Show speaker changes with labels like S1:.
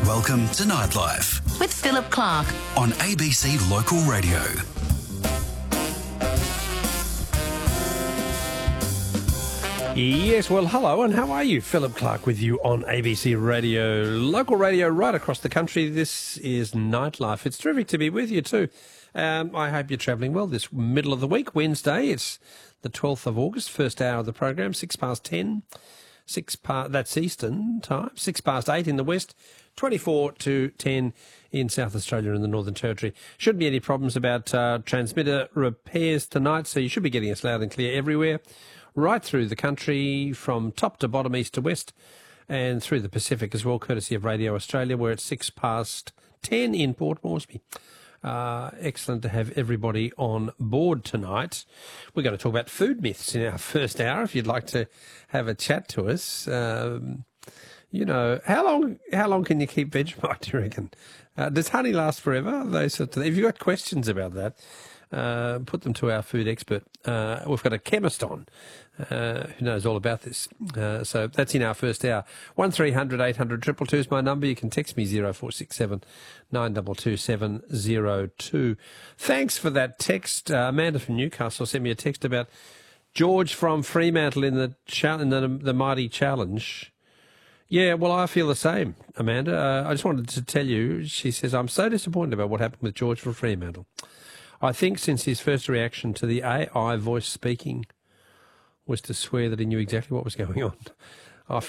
S1: Welcome to Nightlife
S2: with Philip Clark
S1: on ABC Local Radio.
S3: Yes, well, hello, and how are you? Philip Clark with you on ABC Radio, local radio right across the country. This is Nightlife. It's terrific to be with you too. I hope you're travelling well this middle of the week, Wednesday. It's the 12th of August, first hour of the program, 10:06, that's Eastern time, 8:06 in the West, 24 to 10 in South Australia and the Northern Territory. Shouldn't be any problems about transmitter repairs tonight, so you should be getting us loud and clear everywhere, right through the country, from top to bottom, east to west, and through the Pacific as well, courtesy of Radio Australia. We're at 10:06 in Port Moresby. Excellent to have everybody on board tonight. We're going to talk about food myths in our first hour. If you'd like to have a chat to us, how long can you keep Vegemite, do you reckon? Does honey last forever? Those sorts of things. If you've got questions about that, put them to our food expert. We've got a chemist on who knows all about this. So that's in our first hour. 1300 800 222 is my number. You can text me 0467 922 702. Thanks for that text. Amanda from Newcastle sent me a text about George from Fremantle in the Mighty Challenge. Yeah, well, I feel the same, Amanda. I just wanted to tell you, she says, I'm so disappointed about what happened with George from Fremantle. I think since his first reaction to the AI voice speaking was to swear that he knew exactly what was going on.